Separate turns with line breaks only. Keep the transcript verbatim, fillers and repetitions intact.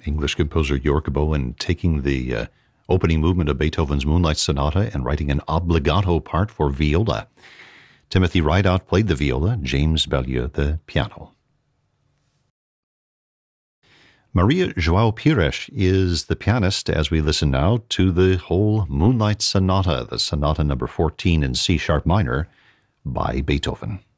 English composer York Bowen taking the uh, opening movement of Beethoven's Moonlight Sonata and writing an obbligato part for viola. Timothy Rideout played the viola, James Bellieu the piano. Maria João Pires is the pianist as we listen now to the whole Moonlight Sonata, the Sonata number fourteen in C-sharp minor by Beethoven.